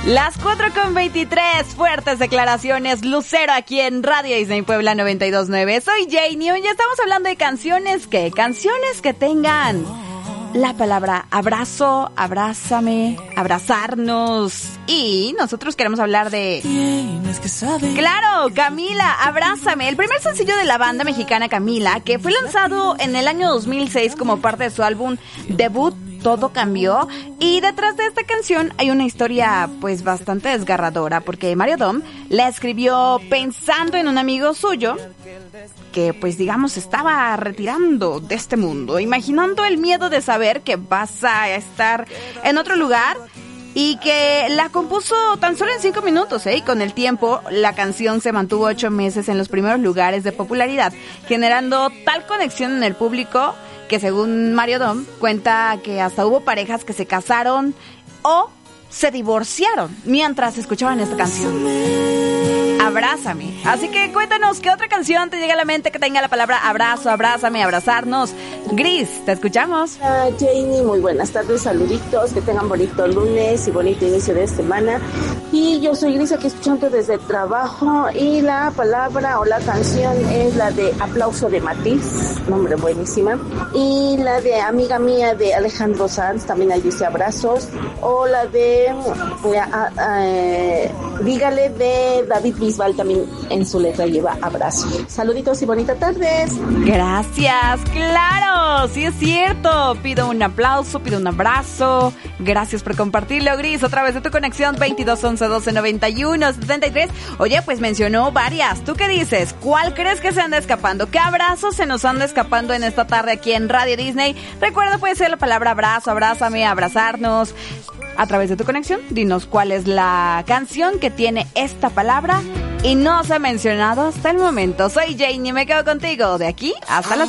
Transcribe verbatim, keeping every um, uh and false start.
Las cuatro con veintitrés, fuertes declaraciones, Lucero aquí en Radio Disney Puebla noventa y dos punto nueve. Soy Janie, hoy ya estamos hablando de canciones que, canciones que tengan la palabra abrazo, abrázame, abrazarnos. Y nosotros queremos hablar de... Claro, Camila, abrázame. El primer sencillo de la banda mexicana Camila, que fue lanzado en el año dos mil seis como parte de su álbum debut, Todo Cambió. Y detrás de esta canción hay una historia pues bastante desgarradora, porque Mario Dom la escribió pensando en un amigo suyo que pues digamos estaba retirando de este mundo, imaginando el miedo de saber que vas a estar en otro lugar, y que la compuso tan solo en cinco minutos, ¿eh? Y con el tiempo la canción se mantuvo ocho meses en los primeros lugares de popularidad, generando tal conexión en el público que, según Mario Dom, cuenta que hasta hubo parejas que se casaron o se divorciaron mientras escuchaban esta canción. Abrázame. Así que cuéntanos, ¿qué otra canción te llega a la mente que tenga la palabra abrazo, abrázame, abrazarnos? Gris, te escuchamos. Hola, Janie, muy buenas tardes, saluditos, que tengan bonito lunes y bonito inicio de semana. Y yo soy Gris, aquí escuchando desde el trabajo, y la palabra o la canción es la de Aplauso de Matiz, nombre buenísima, y la de Amiga Mía de Alejandro Sanz, también ahí dice abrazos, o la de eh, eh, Dígale de David Bisbal, también en su letra lleva abrazo. Saluditos y bonita tardes. Gracias, claro, sí es cierto. Pido un aplauso, pido un abrazo. Gracias por compartirlo, Gris, a través de tu conexión veintidós once doce noventa y uno setenta y tres. Oye, pues mencionó varias. ¿Tú qué dices? ¿Cuál crees que se anda escapando? ¿Qué abrazos se nos anda escapando en esta tarde aquí en Radio Disney? Recuerda, puede ser la palabra abrazo, abrázame, abrazarnos. A través de tu conexión, dinos cuál es la canción que tiene esta palabra y no se ha mencionado hasta el momento. Soy Janie, me quedo contigo de aquí hasta las